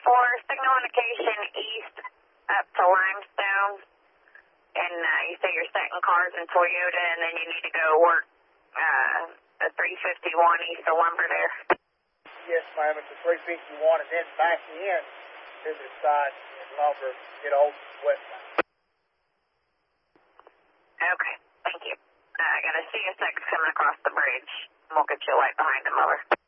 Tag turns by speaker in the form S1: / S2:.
S1: for signal indication east up to Limestone. And you say you're setting cars in Toyota, and then you need to go work the 351 east of Lumber there.
S2: Yes, ma'am. It's a 351, and then back in to the side in Lumber, get old west side.
S1: Okay, thank you. I got a CSX coming across the bridge. We'll get you right behind him, over.